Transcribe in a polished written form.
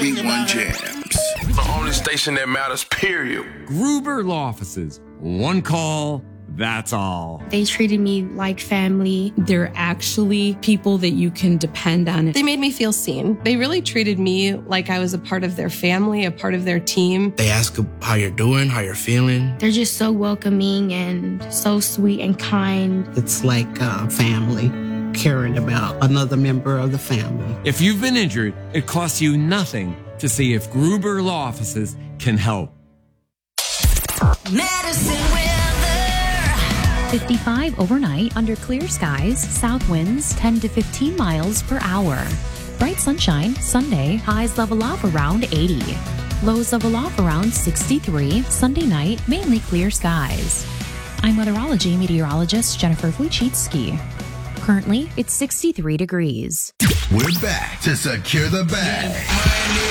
91 Jams. The only station that matters, period. Gruber Law Offices. One call, that's all. They treated me like family. They're actually people that you can depend on. They made me feel seen. They really treated me like I was a part of their family, a part of their team. They ask how you're doing, how you're feeling. They're just so welcoming and so sweet and kind. It's like family, caring about another member of the family. If you've been injured, it costs you nothing to see if Gruber Law Offices can help. Medicine weather. 55 overnight under clear skies, south winds 10 to 15 miles per hour. Bright sunshine, Sunday, highs level off around 80. Lows level off around 63, Sunday night, mainly clear skies. I'm weatherology meteorologist Jennifer Wojcicki. Currently, it's 63 degrees. We're back to secure the bag.